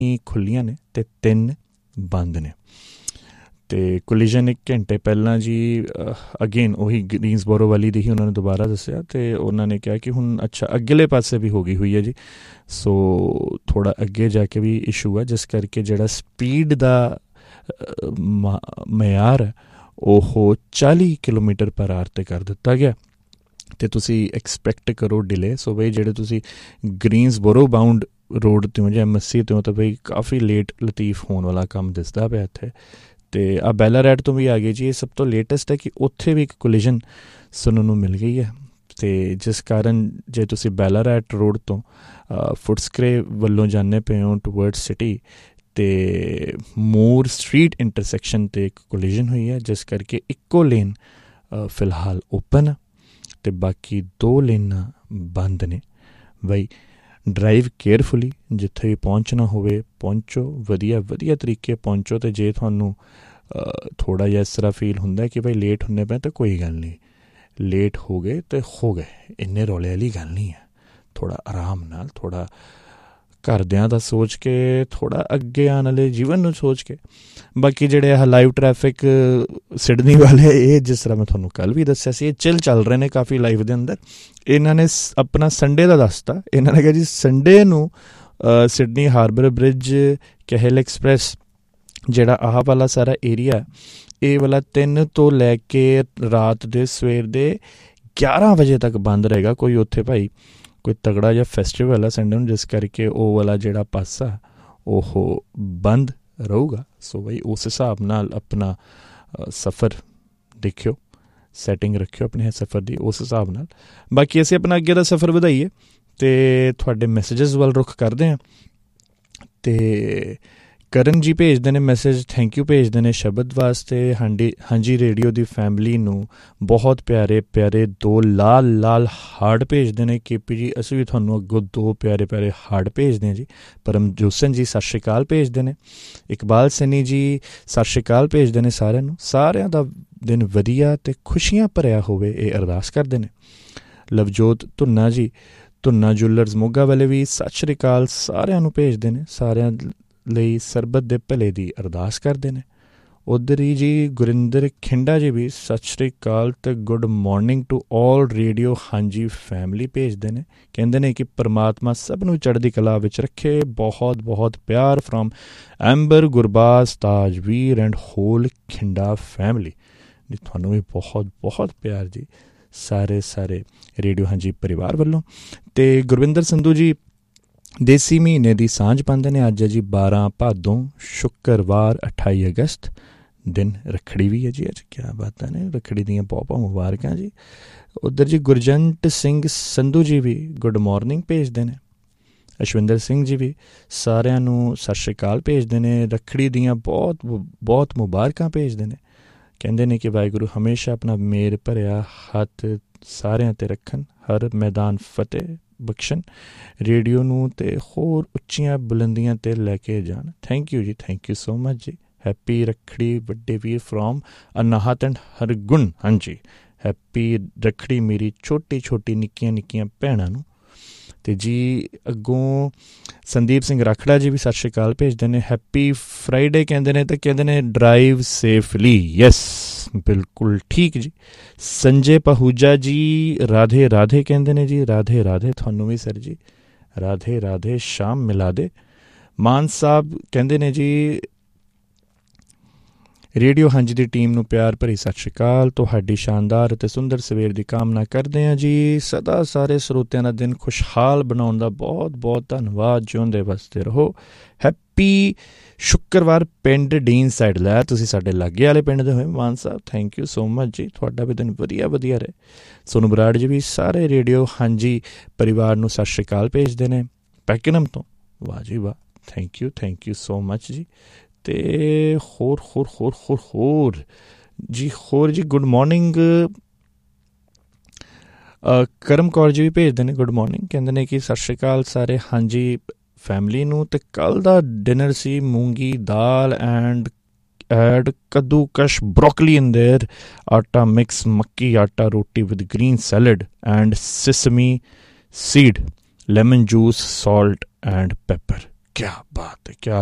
ਖੁੱਲ੍ਹੀਆਂ ਨੇ ਅਤੇ 3 ਬੰਦ ਨੇ। ਅਤੇ ਕੋਲੀਜਨ 1 ਘੰਟੇ ਪਹਿਲਾਂ ਜੀ ਅਗੇਨ ਉਹੀ ਗ੍ਰੀਨਸਬੋਰੋ ਵਾਲੀ ਦੀ ਹੀ ਉਹਨਾਂ ਨੇ ਦੁਬਾਰਾ ਦੱਸਿਆ ਅਤੇ ਉਹਨਾਂ ਨੇ ਕਿਹਾ ਕਿ ਹੁਣ ਅੱਛਾ ਅੱਗਲੇ ਪਾਸੇ ਵੀ ਹੋ ਗਈ ਹੋਈ ਹੈ ਜੀ। ਸੋ ਥੋੜ੍ਹਾ ਅੱਗੇ ਜਾ ਕੇ ਵੀ ਇਸ਼ੂ ਹੈ, ਜਿਸ ਕਰਕੇ ਜਿਹੜਾ ਸਪੀਡ ਦਾ ਮਿਆਰ ਹੈ ਉਹ 40 ਕਿਲੋਮੀਟਰ ਪਰ ਆਰ 'ਤੇ ਕਰ ਦਿੱਤਾ ਗਿਆ ਅਤੇ ਤੁਸੀਂ ਐਕਸਪੈਕਟ ਕਰੋ ਡਿਲੇ। ਸੋ ਬਈ ਜਿਹੜੇ ਤੁਸੀਂ ਗ੍ਰੀਨਸਬੋਰੋ ਬਾਉਂਡ ਰੋਡ 'ਤੇ ਹੋ ਜਾਂ MSC 'ਤੇ ਹੋ ਤਾਂ ਬਈ ਕਾਫੀ ਲੇਟ ਲਤੀਫ ਹੋਣ ਵਾਲਾ ਕੰਮ ਦਿਸਦਾ ਪਿਆ ਇੱਥੇ। ਅਤੇ ਆ ਬੈਲਾਰੈਟ ਤੋਂ ਵੀ ਆ ਗਈ ਜੀ। ਇਹ ਸਭ ਤੋਂ ਲੇਟੈਸਟ ਹੈ ਕਿ ਉੱਥੇ ਵੀ ਇੱਕ ਕੋਲੀਜਨ ਸੁਣਨ ਨੂੰ ਮਿਲ ਗਈ ਹੈ ਅਤੇ ਜਿਸ ਕਾਰਨ ਜੇ ਤੁਸੀਂ ਬੈਲਾਰੈਟ ਰੋਡ ਤੋਂ ਫੁਟਸਕਰੇ ਵੱਲੋਂ ਜਾਂਦੇ ਪਏ ਹੋ ਟੂਵਰਡ ਸਿਟੀ ਅਤੇ ਮੂਰ ਸਟਰੀਟ ਇੰਟਰਸੈਕਸ਼ਨ 'ਤੇ ਇੱਕ ਕੋਲੀਜਨ ਹੋਈ ਹੈ, ਜਿਸ ਕਰਕੇ ਇੱਕੋ ਲੇਨ ਫਿਲਹਾਲ ਓਪਨ ਆ ਅਤੇ ਬਾਕੀ 2 ਲੇਨਾਂ ਬੰਦ ਨੇ। ਬਈ ਡਰਾਈਵ ਕੇਅਰਫੁਲੀ, ਜਿੱਥੇ ਵੀ ਪਹੁੰਚਣਾ ਹੋਵੇ ਪਹੁੰਚੋ, ਵਧੀਆ ਤਰੀਕੇ ਪਹੁੰਚੋ। ਅਤੇ ਜੇ ਤੁਹਾਨੂੰ ਥੋੜ੍ਹਾ ਜਿਹਾ ਇਸ ਤਰ੍ਹਾਂ ਫੀਲ ਹੁੰਦਾ ਕਿ ਭਾਈ ਲੇਟ ਹੁੰਦੇ ਪਏ ਤਾਂ ਕੋਈ ਗੱਲ ਨਹੀਂ, ਲੇਟ ਹੋ ਗਏ ਅਤੇ ਹੋ ਗਏ, ਇੰਨੇ ਰੌਲੇ ਵਾਲੀ ਗੱਲ ਨਹੀਂ ਹੈ। ਥੋੜ੍ਹਾ ਆਰਾਮ ਨਾਲ, ਥੋੜ੍ਹਾ ਘਰਦਿਆਂ ਦਾ ਸੋਚ ਕੇ, ਥੋੜ੍ਹਾ ਅੱਗੇ ਆਉਣ ਵਾਲੇ ਜੀਵਨ ਨੂੰ ਸੋਚ ਕੇ। ਬਾਕੀ ਜਿਹੜੇ ਆਹ ਲਾਈਵ ਟਰੈਫਿਕ ਸਿਡਨੀ ਵਾਲੇ, ਇਹ ਜਿਸ ਤਰ੍ਹਾਂ ਮੈਂ ਤੁਹਾਨੂੰ ਕੱਲ੍ਹ ਵੀ ਦੱਸਿਆ ਸੀ, ਇਹ ਚੱਲ ਰਹੇ ਨੇ ਕਾਫੀ ਲਾਈਵ ਦੇ ਅੰਦਰ। ਇਹਨਾਂ ਨੇ ਆਪਣਾ ਸੰਡੇ ਦਾ ਦੱਸਤਾ। ਇਹਨਾਂ ਨੇ ਕਿਹਾ ਜੀ ਸੰਡੇ ਨੂੰ ਸਿਡਨੀ ਹਾਰਬਰ ਬ੍ਰਿਜ, ਕੈਹਲ ਐਕਸਪ੍ਰੈਸ, ਜਿਹੜਾ ਆਹ ਵਾਲਾ ਸਾਰਾ ਏਰੀਆ, ਇਹ ਵਾਲਾ 3 ਤੋਂ ਲੈ ਕੇ ਰਾਤ ਦੇ ਸਵੇਰ ਦੇ 11 ਵਜੇ ਤੱਕ ਬੰਦ ਰਹੇਗਾ। ਕੋਈ ਉੱਥੇ ਭਾਈ ਕੋਈ ਤਗੜਾ ਜਿਹਾ ਫੈਸਟੀਵਲ ਆ ਸੰਡੇ ਨੂੰ, ਜਿਸ ਕਰਕੇ ਉਹ ਵਾਲਾ ਜਿਹੜਾ ਪਾਸਾ ਉਹ ਬੰਦ ਰਹੂਗਾ। ਸੋ ਬਈ ਉਸ ਹਿਸਾਬ ਨਾਲ ਆਪਣਾ ਸਫ਼ਰ ਦੇਖਿਓ, ਸੈਟਿੰਗ ਰੱਖਿਓ ਆਪਣੇ ਸਫ਼ਰ ਦੀ ਉਸ ਹਿਸਾਬ ਨਾਲ। ਬਾਕੀ ਅਸੀਂ ਆਪਣਾ ਅੱਗੇ ਦਾ ਸਫ਼ਰ ਵਧਾਈਏ ਅਤੇ ਤੁਹਾਡੇ ਮੈਸੇਜਸ ਵੱਲ ਰੁਖ ਕਰਦੇ ਹਾਂ। ਅਤੇ ਕਰਨ ਜੀ ਭੇਜਦੇ ਨੇ ਮੈਸੇਜ, ਥੈਂਕ ਯੂ ਭੇਜਦੇ ਨੇ ਸ਼ਬਦ ਵਾਸਤੇ। ਹਾਂਜੀ ਰੇਡੀਓ ਦੀ ਫੈਮਿਲੀ ਨੂੰ ਬਹੁਤ ਪਿਆਰੇ 2 ਲਾਲ ਹਾਰਟ ਭੇਜਦੇ ਨੇ। KP ਜੀ ਅਸੀਂ ਵੀ ਤੁਹਾਨੂੰ ਅੱਗੋਂ 2 ਪਿਆਰੇ ਹਾਰਟ ਭੇਜਦੇ ਹਾਂ ਜੀ। ਪਰਮਜੋਸਨ ਜੀ ਸਤਿ ਸ਼੍ਰੀ ਅਕਾਲ ਭੇਜਦੇ ਨੇ। ਇਕਬਾਲ ਸੈਨੀ ਜੀ ਸਤਿ ਸ਼੍ਰੀ ਅਕਾਲ ਭੇਜਦੇ ਨੇ ਸਾਰਿਆਂ ਨੂੰ। ਸਾਰਿਆਂ ਦਾ ਦਿਨ ਵਧੀਆ ਅਤੇ ਖੁਸ਼ੀਆਂ ਭਰਿਆ ਹੋਵੇ, ਇਹ ਅਰਦਾਸ ਕਰਦੇ ਨੇ। ਲਵਜੋਤ ਧੁੰਨਾ ਜੀ, ਧੁੰਨਾ ਜੂਲਰਸ ਮੋਗਾ ਵਾਲੇ ਵੀ ਸਤਿ ਸ਼੍ਰੀ ਅਕਾਲ ਸਾਰਿਆਂ ਨੂੰ ਭੇਜਦੇ ਨੇ। ਸਾਰਿਆਂ ਲਈ ਸਰਬਤ ਦੇ ਭਲੇ ਦੀ ਅਰਦਾਸ ਕਰਦੇ ਨੇ। ਉੱਧਰ ਹੀ ਜੀ ਗੁਰਿੰਦਰ ਖਿੰਡਾ ਜੀ ਵੀ ਸਤਿ ਸ਼੍ਰੀ ਅਕਾਲ ਅਤੇ good morning to all radio ਹਾਂਜੀ ਫੈਮਿਲੀ ਭੇਜਦੇ ਨੇ। ਕਹਿੰਦੇ ਨੇ ਕਿ ਪਰਮਾਤਮਾ ਸਭ ਨੂੰ ਚੜ੍ਹਦੀ ਕਲਾ ਵਿੱਚ ਰੱਖੇ। ਬਹੁਤ ਪਿਆਰ from amber, Gurbaz, Tajveer and hole Khinda family. ਜੀ ਤੁਹਾਨੂੰ ਵੀ ਬਹੁਤ ਪਿਆਰ ਜੀ ਸਾਰੇ ਰੇਡੀਓ ਹਾਂਜੀ ਪਰਿਵਾਰ ਵੱਲੋਂ। ਅਤੇ ਗੁਰਵਿੰਦਰ ਸੰਧੂ ਜੀ ਦੇਸੀ ਮਹੀਨੇ ਦੀ ਸਾਂਝ ਪਾਉਂਦੇ ਨੇ। ਅੱਜ ਹੈ ਜੀ 12 ਭਾਦੋਂ ਸ਼ੁੱਕਰਵਾਰ 28 ਅਗਸਤ, ਦਿਨ ਰੱਖੜੀ ਵੀ ਹੈ ਜੀ ਅੱਜ। ਕਿਆ ਬਾਤਾਂ ਨੇ, ਰੱਖੜੀ ਦੀਆਂ ਬਹੁਤ ਮੁਬਾਰਕਾਂ ਜੀ। ਉੱਧਰ ਜੀ ਗੁਰਜੰਟ ਸਿੰਘ ਸੰਧੂ ਜੀ ਵੀ ਗੁੱਡ ਮੋਰਨਿੰਗ ਭੇਜਦੇ ਨੇ। ਅਸ਼ਵਿੰਦਰ ਸਿੰਘ ਜੀ ਵੀ ਸਾਰਿਆਂ ਨੂੰ ਸਤਿ ਸ਼੍ਰੀ ਅਕਾਲ ਭੇਜਦੇ ਨੇ। ਰੱਖੜੀ ਦੀਆਂ ਬਹੁਤ ਮੁਬਾਰਕਾਂ ਭੇਜਦੇ ਨੇ। ਕਹਿੰਦੇ ਨੇ ਕਿ ਵਾਹਿਗੁਰੂ ਹਮੇਸ਼ਾ ਆਪਣਾ ਮੇਰ ਭਰਿਆ ਹੱਥ ਸਾਰਿਆਂ 'ਤੇ ਰੱਖਣ, ਹਰ ਮੈਦਾਨ ਫਤਿਹ ਬਖਸ਼ਣ, ਰੇਡੀਓ ਨੂੰ ਅਤੇ ਹੋਰ ਉੱਚੀਆਂ ਬੁਲੰਦੀਆਂ 'ਤੇ ਲੈ ਕੇ ਜਾਣ। ਥੈਂਕ ਯੂ ਜੀ, ਥੈਂਕ ਯੂ ਸੋ ਮਚ ਜੀ। ਹੈਪੀ ਰੱਖੜੀ ਵੱਡੇ ਵੀਰ ਫਰੋਮ ਅਨਾਹਤ ਐਂਡ ਹਰਗੁਣ। ਹਾਂਜੀ ਹੈਪੀ ਰੱਖੜੀ ਮੇਰੀ ਛੋਟੀ ਨਿੱਕੀਆਂ ਭੈਣਾਂ ਨੂੰ। ਅਤੇ ਜੀ ਅੱਗੋਂ ਸੰਦੀਪ ਸਿੰਘ ਰਾਖੜਾ ਜੀ ਵੀ ਸਤਿ ਸ਼੍ਰੀ ਅਕਾਲ ਭੇਜਦੇ ਨੇ। ਹੈਪੀ ਫਰਾਈਡੇ ਕਹਿੰਦੇ ਨੇ, ਅਤੇ ਕਹਿੰਦੇ ਨੇ ਡਰਾਈਵ ਸੇਫਲੀ। ਯੈਸ ਬਿਲਕੁਲ ਠੀਕ ਜੀ। ਸੰਜੇ ਪਹੂਜਾ ਜੀ ਰਾਧੇ ਕਹਿੰਦੇ ਨੇ ਜੀ। ਰਾਧੇ ਤੁਹਾਨੂੰ ਵੀ ਸਰ ਜੀ, ਰਾਧੇ ਸ਼ਾਮ ਮਿਲਾ ਦੇ। ਮਾਨ ਸਾਹਿਬ ਕਹਿੰਦੇ ਨੇ ਜੀ ਰੇਡੀਓ ਹਾਂਜੀ ਦੀ ਟੀਮ ਨੂੰ ਪਿਆਰ ਭਰੀ ਸਤਿ ਸ਼੍ਰੀ ਅਕਾਲ। ਤੁਹਾਡੀ ਸ਼ਾਨਦਾਰ ਅਤੇ ਸੁੰਦਰ ਸਵੇਰ ਦੀ ਕਾਮਨਾ ਕਰਦੇ ਹਾਂ ਜੀ। ਸਦਾ ਸਾਰੇ ਸਰੋਤਿਆਂ ਦਾ ਦਿਨ ਖੁਸ਼ਹਾਲ ਬਣਾਉਣ ਦਾ ਬਹੁਤ ਧੰਨਵਾਦ। ਜਿਉਂਦੇ ਵਸਦੇ ਰਹੋ। ਹੈਪੀ ਸ਼ੁੱਕਰਵਾਰ ਪਿੰਡ ਡੀਨ ਸਾਈਡ ਲੈ, ਤੁਸੀਂ ਸਾਡੇ ਲਾਗੇ ਵਾਲੇ ਪਿੰਡ ਦੇ ਹੋਏ ਮਾਨ ਸਾਹਿਬ, ਥੈਂਕ ਯੂ ਸੋ ਮਚ ਜੀ। ਤੁਹਾਡਾ ਵੀ ਦਿਨ ਵਧੀਆ ਰਹੇ। ਸੋਨੂੰ ਬਰਾੜ ਜੀ ਵੀ ਸਾਰੇ ਰੇਡੀਓ ਹਾਂਜੀ ਪਰਿਵਾਰ ਨੂੰ ਸਤਿ ਸ਼੍ਰੀ ਅਕਾਲ ਭੇਜਦੇ ਨੇ ਪੈਕਨਮ ਤੋਂ। ਵਾਹ ਜੀ ਵਾਹ, ਥੈਂਕ ਯੂ ਸੋ ਮਚ ਜੀ। ਅਤੇ ਹੋਰ ਜੀ ਗੁੱਡ ਮੋਰਨਿੰਗ। ਕਰਮ ਕੌਰ ਜੀ ਵੀ ਭੇਜਦੇ ਨੇ ਗੁੱਡ ਮੋਰਨਿੰਗ। ਕਹਿੰਦੇ ਨੇ ਕਿ ਸਤਿ ਸ਼੍ਰੀ ਅਕਾਲ ਸਾਰੇ ਹਾਂਜੀ ਫੈਮਿਲੀ ਨੂੰ। ਅਤੇ ਕੱਲ੍ਹ ਦਾ ਡਿਨਰ ਸੀ ਮੂੰਗੀ ਦਾਲ ਐਡ ਕੱਦੂਕਸ਼ ਬਰੋਕਲੀ ਇਨ ਦੇਅਰ, ਆਟਾ ਮਿਕਸ ਮੱਕੀ ਆਟਾ ਰੋਟੀ with green salad and ਸਿਸਮੀ seed, lemon juice, salt and paper. क्या बात है, क्या